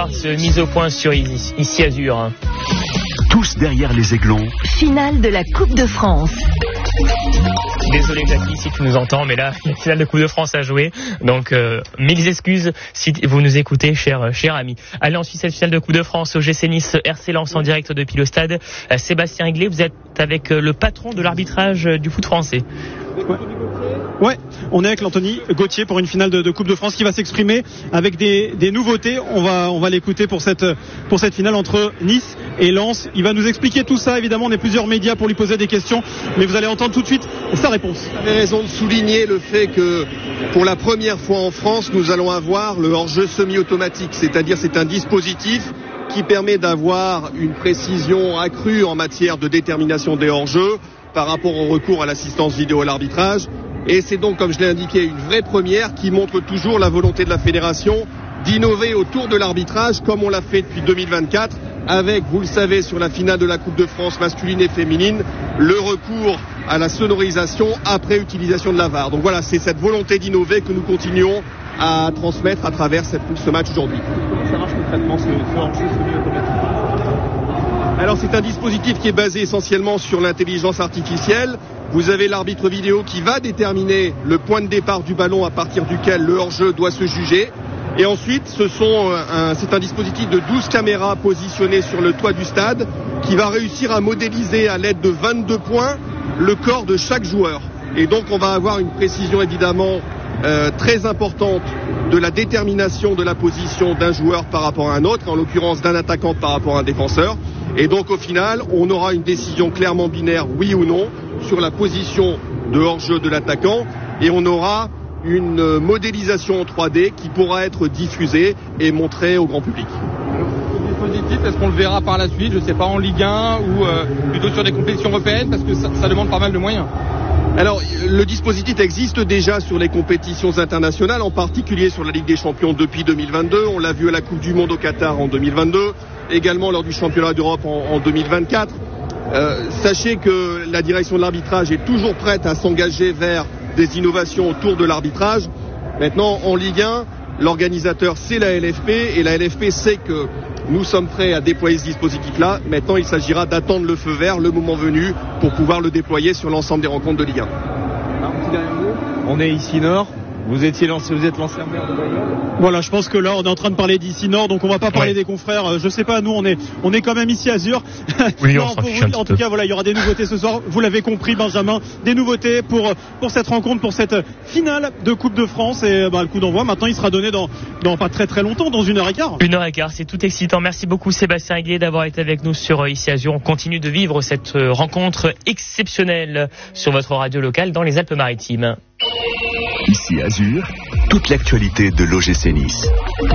soir, mise au point sur ici Azur. Tous derrière les Aiglons. Finale de la Coupe de France. Désolé Jackie si tu nous entends, mais là, il y a une finale de Coupe de France à jouer. Donc, mille excuses si vous nous écoutez, cher ami. Allez, ensuite, cette finale de Coupe de France au GC Nice, RC Lens en direct depuis le stade. Sébastien Aiglé, vous êtes avec le patron de l'arbitrage du foot français. Ouais, on est avec l'Anthony Gauthier pour une finale de Coupe de France qui va s'exprimer avec des nouveautés. On va l'écouter pour cette finale entre Nice et Lens. Il va nous expliquer tout ça. Évidemment, on est plusieurs médias pour lui poser des questions, mais vous allez entendre tout de suite sa réponse. Vous avez raison de souligner le fait que pour la première fois en France, nous allons avoir le hors-jeu semi-automatique, c'est-à-dire c'est un dispositif qui permet d'avoir une précision accrue en matière de détermination des hors-jeux par rapport au recours à l'assistance vidéo à l'arbitrage. Et c'est donc, comme je l'ai indiqué, une vraie première qui montre toujours la volonté de la fédération d'innover autour de l'arbitrage comme on l'a fait depuis 2024 avec, vous le savez, sur la finale de la Coupe de France masculine et féminine, le recours à la sonorisation après utilisation de la VAR. Donc voilà, c'est cette volonté d'innover que nous continuons à transmettre à travers ce match aujourd'hui. Comment ça marche concrètement ce hors-jeu semi-automatique ? Alors c'est un dispositif qui est basé essentiellement sur l'intelligence artificielle. Vous avez l'arbitre vidéo qui va déterminer le point de départ du ballon à partir duquel le hors-jeu doit se juger. Et ensuite, c'est un dispositif de 12 caméras positionnées sur le toit du stade qui va réussir à modéliser à l'aide de 22 points le corps de chaque joueur. Et donc on va avoir une précision évidemment très importante de la détermination de la position d'un joueur par rapport à un autre, en l'occurrence d'un attaquant par rapport à un défenseur. Et donc au final, on aura une décision clairement binaire, oui ou non, sur la position de hors-jeu de l'attaquant, et on aura une modélisation en 3D qui pourra être diffusée et montrée au grand public. Ce dispositif, est-ce qu'on le verra par la suite, je ne sais pas, en Ligue 1 ou plutôt sur des compétitions européennes, parce que ça demande pas mal de moyens? Alors, le dispositif existe déjà sur les compétitions internationales, en particulier sur la Ligue des Champions depuis 2022. On l'a vu à la Coupe du Monde au Qatar en 2022, également lors du Championnat d'Europe en 2024. Sachez que la direction de l'arbitrage est toujours prête à s'engager vers des innovations autour de l'arbitrage. Maintenant, en Ligue 1, l'organisateur, c'est la LFP, et la LFP sait que nous sommes prêts à déployer ce dispositif-là. Maintenant, il s'agira d'attendre le feu vert, le moment venu, pour pouvoir le déployer sur l'ensemble des rencontres de Ligue 1. On est ici Nord. Vous êtes lancé en mer de Bayonne. Voilà, je pense que là, on est en train de parler d'ici Nord, donc on va pas parler des confrères. Je sais pas, nous, on est quand même ici à Azur. Oui, non, en tout cas, voilà, il y aura des nouveautés ce soir. Vous l'avez compris, Benjamin, des nouveautés pour cette rencontre, pour cette finale de Coupe de France. Et le coup d'envoi, maintenant, il sera donné dans pas très très longtemps, dans 1h15. 1h15, c'est tout excitant. Merci beaucoup Sébastien Aiglé d'avoir été avec nous sur ici Azur. On continue de vivre cette rencontre exceptionnelle sur votre radio locale dans les Alpes-Maritimes. Ici Azur, toute l'actualité de l'OGC Nice.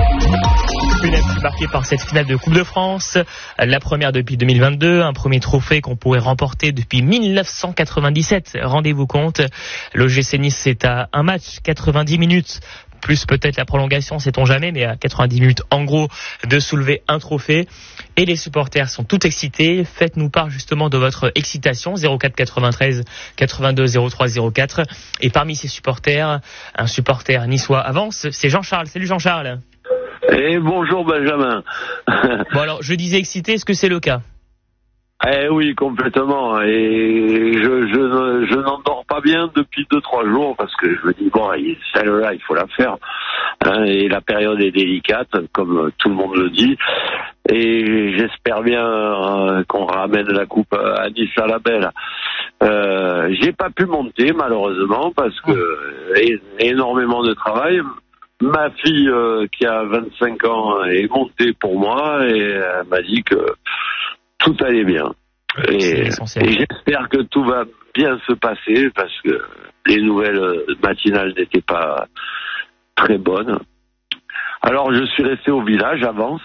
Une actu marquée par cette finale de Coupe de France, la première depuis 2022, un premier trophée qu'on pourrait remporter depuis 1997. Rendez-vous compte, l'OGC Nice c'est à un match, 90 minutes. Plus peut-être la prolongation, sait-on jamais, mais à 90 minutes en gros de soulever un trophée. Et les supporters sont tout excités. Faites-nous part justement de votre excitation, 04 93 82 03 04. Et parmi ces supporters, un supporter niçois avance, c'est Jean-Charles. Salut Jean-Charles. Et bonjour Benjamin. Bon alors, je disais excité, est-ce que c'est le cas ? Eh oui, complètement. Et je n'endors pas bien depuis 2-3 jours parce que je me dis bon, celle-là, il faut la faire. Et la période est délicate, comme tout le monde le dit. Et j'espère bien qu'on ramène la coupe à Nice à la belle. J'ai pas pu monter malheureusement parce que énormément de travail. Ma fille qui a 25 ans est montée pour moi et elle m'a dit que tout allait bien. Et j'espère que tout va bien se passer parce que les nouvelles matinales n'étaient pas très bonnes. Alors je suis resté au village, avance,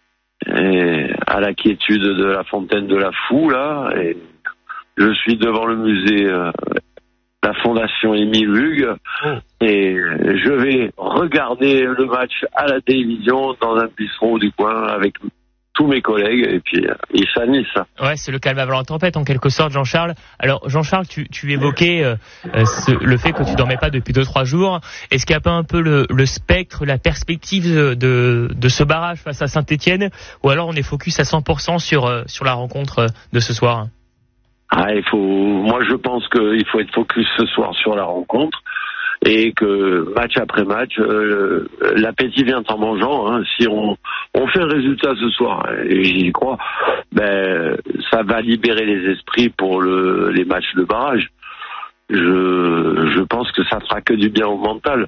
et à la quiétude de la fontaine de la Foue, là, et je suis devant le musée la Fondation Émile Hugues et je vais regarder le match à la télévision dans un bistrot du coin avec tous mes collègues, et puis ils s'animent ça. Ouais, c'est le calme avant la tempête en quelque sorte, Jean-Charles. Alors Jean-Charles, tu évoquais le fait que tu dormais pas depuis 2-3 jours. Est-ce qu'il y a pas un peu le spectre, la perspective de ce barrage face à Saint-Étienne, ou alors on est focus à 100% sur la rencontre de ce soir? Moi je pense qu'il faut être focus ce soir sur la rencontre. Et que match après match, l'appétit vient en mangeant. Hein. Si on fait un résultat ce soir, et j'y crois, ça va libérer les esprits pour les matchs de barrage. Je pense que ça fera que du bien au mental.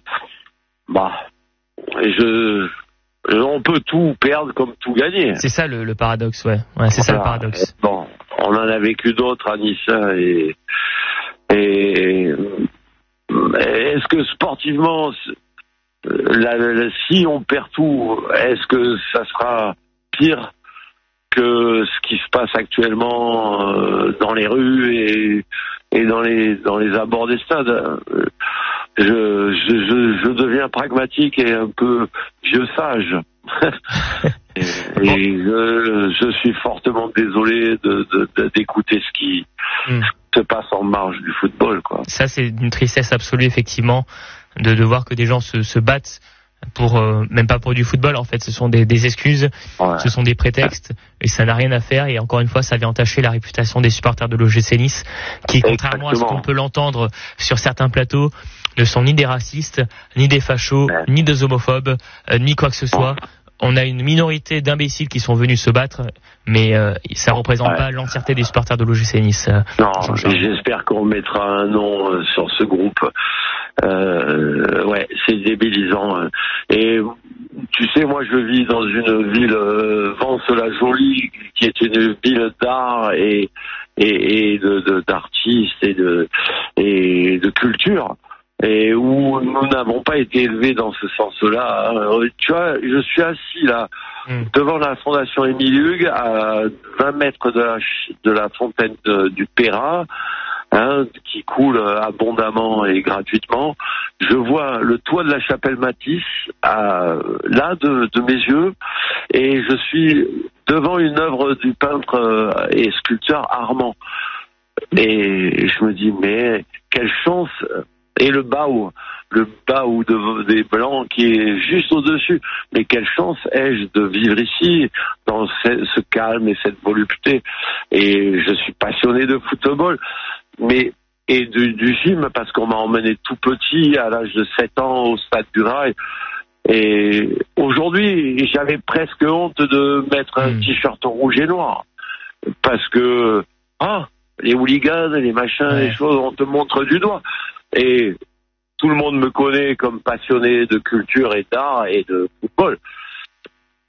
On peut tout perdre comme tout gagner. C'est ça le paradoxe, ouais. C'est ça le paradoxe. Bon, on en a vécu d'autres à Nice, et est-ce que sportivement, si on perd tout, est-ce que ça sera pire que ce qui se passe actuellement dans les rues et dans les abords des stades? Je deviens pragmatique et un peu vieux sage. et je suis fortement désolé d'écouter ce qui se passe en marge du football, quoi. Ça, c'est une tristesse absolue, effectivement, de voir que des gens se battent pour même pas pour du football. En fait, ce sont des excuses, ce sont des prétextes, et ça n'a rien à faire. Et encore une fois, ça vient entacher la réputation des supporters de l'OGC Nice, qui, contrairement à ce qu'on peut l'entendre sur certains plateaux, ne sont ni des racistes, ni des fachos, ni des homophobes, ni quoi que ce soit. On a une minorité d'imbéciles qui sont venus se battre, mais ça représente pas l'entièreté des supporters de l'OGC Nice. Non, j'espère qu'on mettra un nom sur ce groupe. C'est débilisant. Et tu sais, moi je vis dans une ville, Vence-la-Jolie, qui est une ville d'art et d'artistes et de culture. Et où nous n'avons pas été élevés dans ce sens-là. Tu vois, je suis assis là, devant la fondation Émile Hugues, à 20 mètres de la fontaine du Péra, qui coule abondamment et gratuitement. Je vois le toit de la chapelle Matisse, là, de mes yeux, et je suis devant une œuvre du peintre et sculpteur Armand. Et je me dis, mais quelle chance! Et le baou des Blancs qui est juste au-dessus. Mais quelle chance ai-je de vivre ici, dans ce calme et cette volupté. Et je suis passionné de football, et du gym, parce qu'on m'a emmené tout petit, à l'âge de 7 ans, au stade du Rail. Et aujourd'hui, j'avais presque honte de mettre un t-shirt rouge et noir. Parce que, les hooligans, les machins, les choses, on te montre du doigt. Et tout le monde me connaît comme passionné de culture et d'art et de football.